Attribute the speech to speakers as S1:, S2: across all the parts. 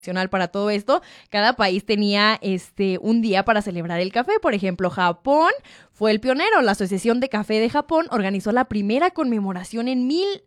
S1: para todo esto, cada país tenía un día para celebrar el café. Por ejemplo, Japón fue el pionero. La Asociación de Café de Japón organizó la primera conmemoración en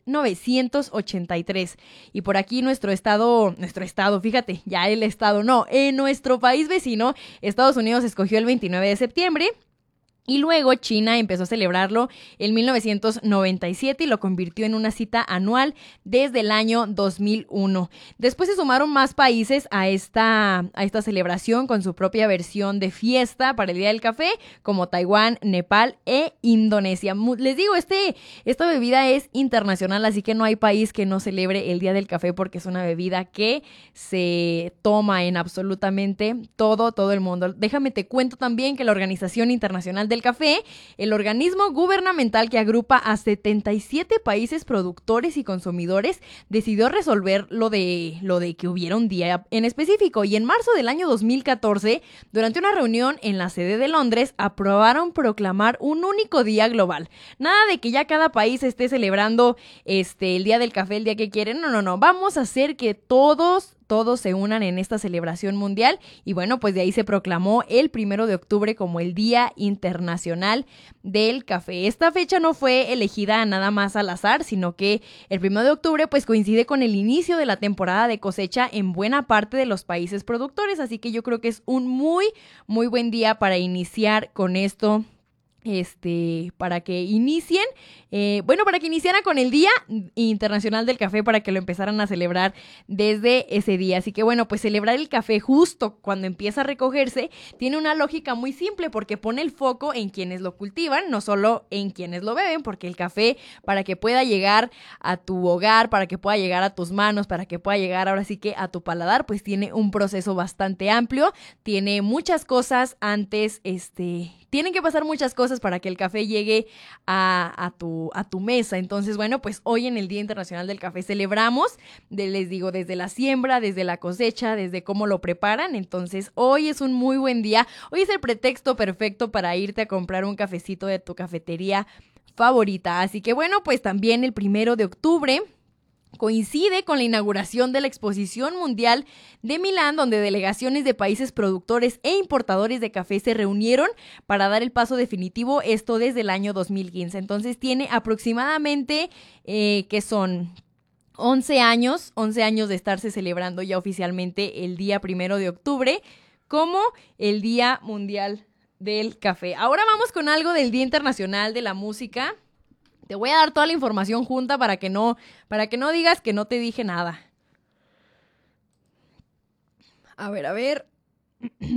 S1: 1983. Y por aquí nuestro estado, fíjate, ya el estado no, en nuestro país vecino, Estados Unidos escogió el 29 de septiembre. Y luego China empezó a celebrarlo en 1997 y lo convirtió en una cita anual desde el año 2001. Después se sumaron más países a esta celebración con su propia versión de fiesta para el Día del Café, como Taiwán, Nepal e Indonesia. Les digo, esta bebida es internacional, así que no hay país que no celebre el Día del Café porque es una bebida que se toma en absolutamente todo el mundo. Déjame te cuento también que la Organización Internacional del Café, el organismo gubernamental que agrupa a 77 países productores y consumidores, decidió resolver lo de que hubiera un día en específico. Y en marzo del año 2014, durante una reunión en la sede de Londres, aprobaron proclamar un único día global. Nada de que ya cada país esté celebrando el Día del Café el día que quieren. No. Vamos a hacer que todos se unan en esta celebración mundial y bueno, pues de ahí se proclamó el 1 de octubre como el Día Internacional del Café. Esta fecha no fue elegida nada más al azar, sino que el 1 de octubre pues coincide con el inicio de la temporada de cosecha en buena parte de los países productores, así que yo creo que es un muy buen día para iniciar con esto. Para que inicien, para que iniciaran con el Día Internacional del Café, para que lo empezaran a celebrar desde ese día. Así que bueno, pues celebrar el café justo cuando empieza a recogerse tiene una lógica muy simple, porque pone el foco en quienes lo cultivan, no solo en quienes lo beben, porque el café, para que pueda llegar a tu hogar, para que pueda llegar a tus manos, para que pueda llegar ahora sí que a tu paladar, pues tiene un proceso bastante amplio, tiene muchas cosas antes, tienen que pasar muchas cosas para que el café llegue a tu mesa. Entonces, bueno, pues hoy en el Día Internacional del Café celebramos, les digo, desde la siembra, desde la cosecha, desde cómo lo preparan. Entonces, hoy es un muy buen día. Hoy es el pretexto perfecto para irte a comprar un cafecito de tu cafetería favorita. Así que, bueno, pues también el 1 de octubre coincide con la inauguración de la Exposición Mundial de Milán, donde delegaciones de países productores e importadores de café se reunieron para dar el paso definitivo, esto desde el año 2015. Entonces tiene aproximadamente, que son 11 años de estarse celebrando ya oficialmente el día 1 de octubre como el Día Mundial del Café. Ahora vamos con algo del Día Internacional de la Música. Te voy a dar toda la información junta para que no digas que no te dije nada. A ver.